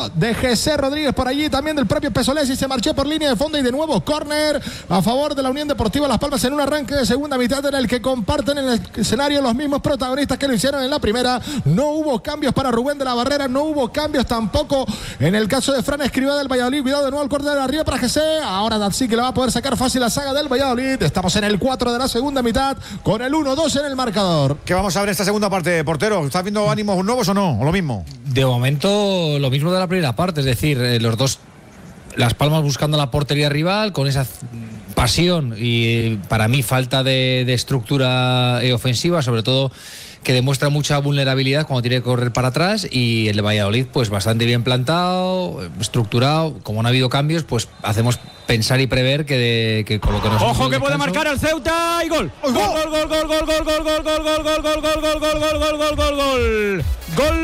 Centro de José Rodríguez por allí, también del propio Pesolesi, se marchó por línea de fondo y de nuevo córner a favor de la Unión Deportiva Las Palmas en un arranque de segunda mitad en el que comparten en el escenario los mismos protagonistas que lo hicieron en la primera. No hubo cambios para Rubén de la Barrera, no hubo cambios tampoco en el caso de Fran Escribá del Valladolid. Cuidado de nuevo al córner arriba para José. Ahora sí que le va a poder sacar fácil la saga del Valladolid. Estamos en el 4 de la segunda mitad con el 1-2 en el marcador. ¿Qué vamos a ver esta segunda parte, portero? ¿Estás viendo ánimos nuevos o no? ¿O lo mismo? De momento lo mismo de la primera parte, es decir, los dos, Las Palmas buscando la portería rival con esa pasión y para mí falta de estructura ofensiva, sobre todo que demuestra mucha vulnerabilidad cuando tiene que correr para atrás, y el Valladolid pues bastante bien plantado, estructurado. Como no ha habido cambios, pues hacemos pensar y prever que con lo que nos... Ojo que puede marcar el Ceuta y gol. Gol, gol, gol, gol, gol, gol, gol, gol, gol, gol, gol, gol, gol, gol, gol, gol, gol, gol, gol, gol. Gol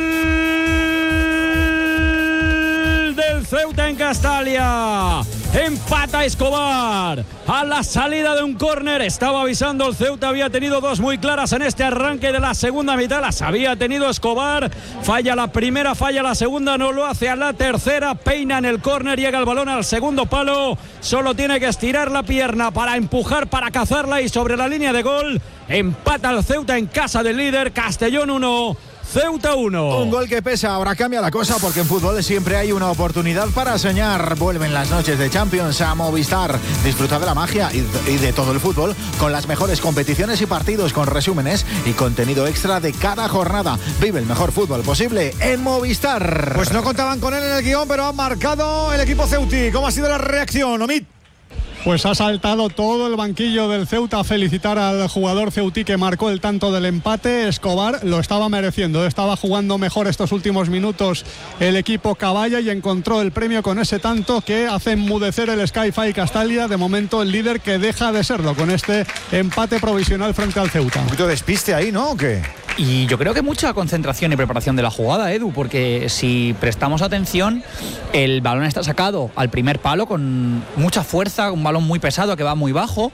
del Ceuta en Castalia. Empata Escobar a la salida de un córner. Estaba avisando el Ceuta, había tenido dos muy claras en este arranque de la segunda mitad. Las había tenido Escobar. Falla la primera, falla la segunda, no lo hace a la tercera. Peina en el córner, llega el balón al segundo palo. Solo tiene que estirar la pierna para empujar, para cazarla, y sobre la línea de gol empata el Ceuta en casa del líder. Castellón 1, Ceuta 1. Un gol que pesa. Ahora cambia la cosa porque en fútbol siempre hay una oportunidad para soñar. Vuelven las noches de Champions a Movistar. Disfruta de la magia y de todo el fútbol con las mejores competiciones y partidos, con resúmenes y contenido extra de cada jornada. Vive el mejor fútbol posible en Movistar. Pues no contaban con él en el guión, pero ha marcado el equipo ceuti. ¿Cómo ha sido la reacción, Omid? Pues ha saltado todo el banquillo del Ceuta a felicitar al jugador ceutí que marcó el tanto del empate. Escobar lo estaba mereciendo, estaba jugando mejor estos últimos minutos el equipo Caballa y encontró el premio con ese tanto que hace enmudecer el Sky-Fi Castalia. De momento el líder, que deja de serlo con este empate provisional frente al Ceuta. Un poquito de despiste ahí, ¿no? ¿O qué? Y yo creo que mucha concentración y preparación de la jugada, Edu, porque si prestamos atención, el balón está sacado al primer palo con mucha fuerza, un balón muy pesado que va muy bajo,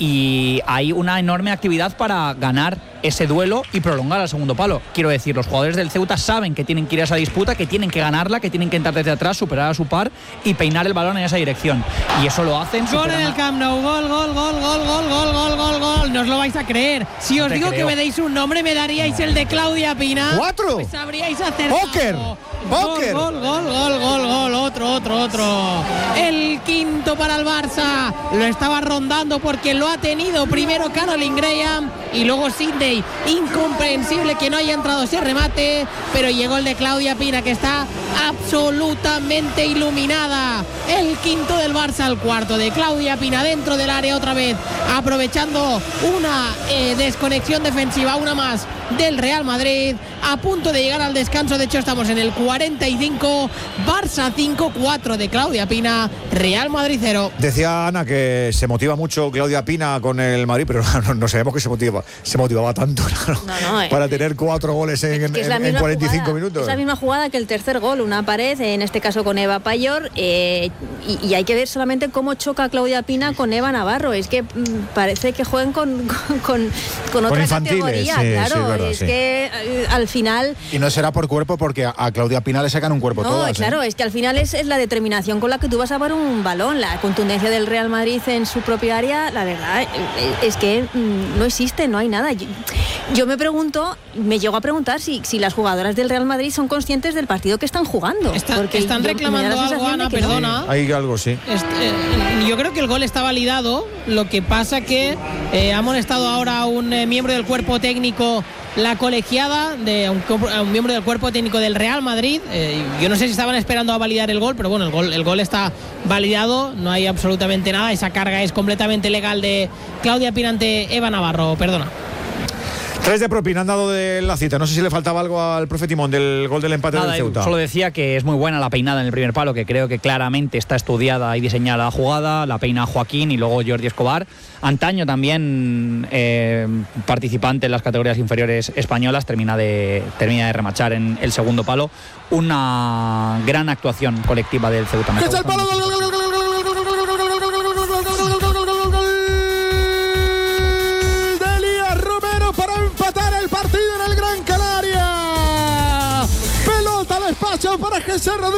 y hay una enorme actividad para ganar ese duelo y prolongar al segundo palo. Quiero decir, los jugadores del Ceuta saben que tienen que ir a esa disputa, que tienen que ganarla, que tienen que entrar desde atrás, superar a su par y peinar el balón en esa dirección. Y eso lo hacen. Gol en el Camp Nou, gol, gol, gol, gol, gol, gol, gol, gol, gol. No os lo vais a creer. Si os digo que me deis un nombre, me daríais el de Claudia Pina. ¡4! Pues habríais acertado. ¡Póker! ¡Póker! Gol, gol, gol, gol, gol, otro. El quinto para el Barça. Lo estaba rondando porque lo ha tenido primero Caroline Graham y luego Sidney. Incomprensible que no haya entrado ese remate, pero llegó el de Claudia Pina, que está absolutamente iluminada. El quinto del Barça, el cuarto de Claudia Pina dentro del área otra vez, aprovechando una desconexión defensiva, una más del Real Madrid, a punto de llegar al descanso. De hecho estamos en el 45, Barça 5-4 de Claudia Pina, Real Madrid 0. Decía Ana que se motiva mucho Claudia Pina con el Madrid, pero no sabemos que se motivaba tanto, ¿no? Para tener 4 goles en 45 minutos. Es la misma jugada que el tercer gol, una pared, en este caso con Eva Payor, y hay que ver solamente cómo choca Claudia Pina con Eva Navarro. Es que parece que jueguen con otra categoría, sí, claro. Sí, es verdad, es que al final... Y no será por cuerpo, porque a Claudia Pina le sacan un cuerpo todas. Claro, es que al final es la determinación con la que tú vas a parar un balón. La contundencia del Real Madrid en su propia área, la verdad, es que no existe, no hay nada. Yo me pregunto, me llego a preguntar si las jugadoras del Real Madrid son conscientes del partido que están jugando. Están reclamando algo, Ana, perdona. No. Hay algo, sí. Yo creo que el gol está validado. Lo que pasa que ha amonestado ahora a un miembro del cuerpo técnico, la colegiada de un miembro del cuerpo técnico del Real Madrid. Yo no sé si estaban esperando a validar el gol, pero bueno, el gol está validado, no hay absolutamente nada. Esa carga es completamente legal de Claudia Pina ante Eva Navarro, perdona. 3 de propina han dado de la cita. No sé si le faltaba algo al profe Timón del gol del empate del Ceuta. Solo decía que es muy buena la peinada en el primer palo, que creo que claramente está estudiada y diseñada la jugada. La peina Joaquín y luego Jordi Escobar. Antaño también participante en las categorías inferiores españolas, termina de remachar en el segundo palo. Una gran actuación colectiva del Ceuta. ¡Es el palo! Para José Rodríguez.